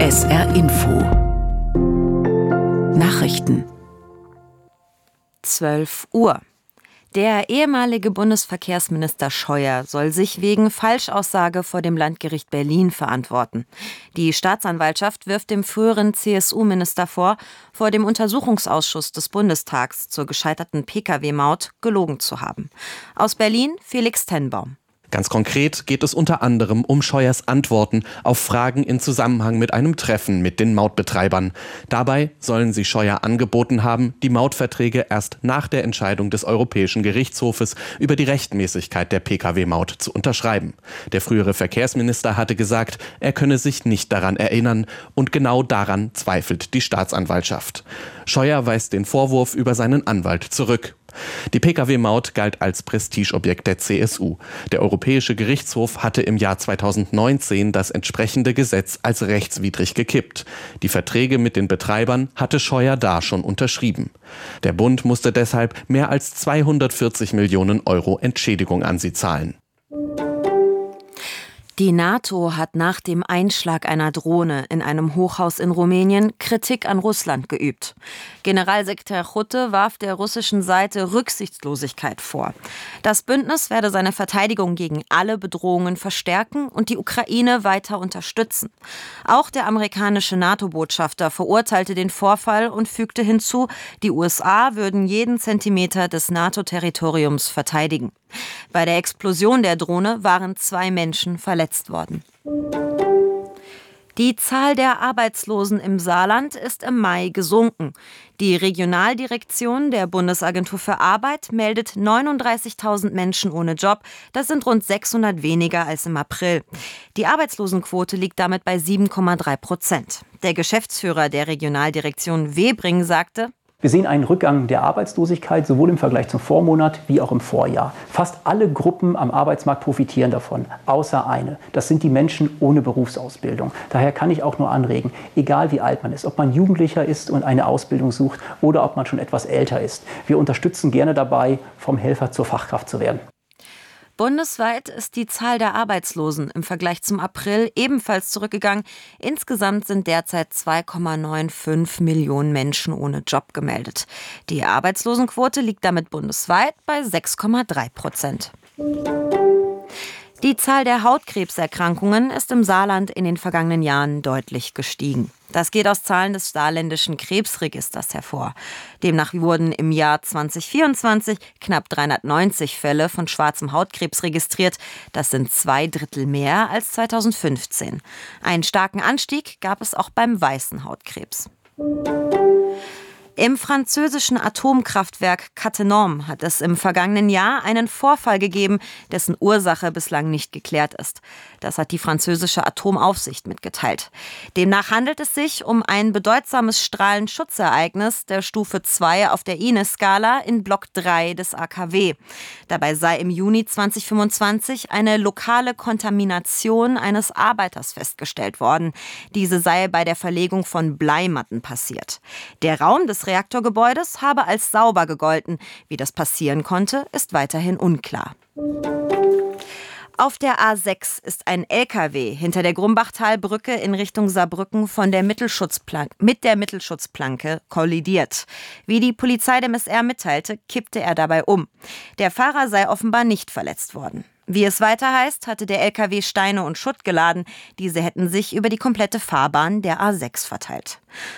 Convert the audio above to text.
SR Info Nachrichten 12 Uhr. Der ehemalige Bundesverkehrsminister Scheuer soll sich wegen Falschaussage vor dem Landgericht Berlin verantworten. Die Staatsanwaltschaft wirft dem früheren CSU-Minister vor dem Untersuchungsausschuss des Bundestags zur gescheiterten Pkw-Maut gelogen zu haben. Aus Berlin Felix Tenbaum. Ganz konkret geht es unter anderem um Scheuers Antworten auf Fragen in Zusammenhang mit einem Treffen mit den Mautbetreibern. Dabei sollen sie Scheuer angeboten haben, die Mautverträge erst nach der Entscheidung des Europäischen Gerichtshofes über die Rechtmäßigkeit der Pkw-Maut zu unterschreiben. Der frühere Verkehrsminister hatte gesagt, er könne sich nicht daran erinnern, und genau daran zweifelt die Staatsanwaltschaft. Scheuer weist den Vorwurf über seinen Anwalt zurück. Die Pkw-Maut galt als Prestigeobjekt der CSU. Der Europäische Gerichtshof hatte im Jahr 2019 das entsprechende Gesetz als rechtswidrig gekippt. Die Verträge mit den Betreibern hatte Scheuer da schon unterschrieben. Der Bund musste deshalb mehr als 240 Millionen Euro Entschädigung an sie zahlen. Die NATO hat nach dem Einschlag einer Drohne in einem Hochhaus in Rumänien Kritik an Russland geübt. Generalsekretär Rutte warf der russischen Seite Rücksichtslosigkeit vor. Das Bündnis werde seine Verteidigung gegen alle Bedrohungen verstärken und die Ukraine weiter unterstützen. Auch der amerikanische NATO-Botschafter verurteilte den Vorfall und fügte hinzu, die USA würden jeden Zentimeter des NATO-Territoriums verteidigen. Bei der Explosion der Drohne waren 2 Menschen verletzt worden. Die Zahl der Arbeitslosen im Saarland ist im Mai gesunken. Die Regionaldirektion der Bundesagentur für Arbeit meldet 39.000 Menschen ohne Job. Das sind rund 600 weniger als im April. Die Arbeitslosenquote liegt damit bei 7,3%. Der Geschäftsführer der Regionaldirektion Webring sagte: Wir sehen einen Rückgang der Arbeitslosigkeit, sowohl im Vergleich zum Vormonat wie auch im Vorjahr. Fast alle Gruppen am Arbeitsmarkt profitieren davon, außer eine. Das sind die Menschen ohne Berufsausbildung. Daher kann ich auch nur anregen, egal wie alt man ist, ob man Jugendlicher ist und eine Ausbildung sucht oder ob man schon etwas älter ist. Wir unterstützen gerne dabei, vom Helfer zur Fachkraft zu werden. Bundesweit ist die Zahl der Arbeitslosen im Vergleich zum April ebenfalls zurückgegangen. Insgesamt sind derzeit 2,95 Millionen Menschen ohne Job gemeldet. Die Arbeitslosenquote liegt damit bundesweit bei 6,3%. Die Zahl der Hautkrebserkrankungen ist im Saarland in den vergangenen Jahren deutlich gestiegen. Das geht aus Zahlen des saarländischen Krebsregisters hervor. Demnach wurden im Jahr 2024 knapp 390 Fälle von schwarzem Hautkrebs registriert. Das sind 2/3 mehr als 2015. Einen starken Anstieg gab es auch beim weißen Hautkrebs. Im französischen Atomkraftwerk Cattenom hat es im vergangenen Jahr einen Vorfall gegeben, dessen Ursache bislang nicht geklärt ist. Das hat die französische Atomaufsicht mitgeteilt. Demnach handelt es sich um ein bedeutsames Strahlenschutzereignis der Stufe 2 auf der INES-Skala in Block 3 des AKW. Dabei sei im Juni 2025 eine lokale Kontamination eines Arbeiters festgestellt worden. Diese sei bei der Verlegung von Bleimatten passiert. Der Raum des Reaktorgebäudes habe als sauber gegolten. Wie das passieren konnte, ist weiterhin unklar. Auf der A6 ist ein LKW hinter der Grumbachtalbrücke in Richtung Saarbrücken mit der Mittelschutzplanke kollidiert. Wie die Polizei dem SR mitteilte, kippte er dabei um. Der Fahrer sei offenbar nicht verletzt worden. Wie es weiter heißt, hatte der LKW Steine und Schutt geladen. Diese hätten sich über die komplette Fahrbahn der A6 verteilt.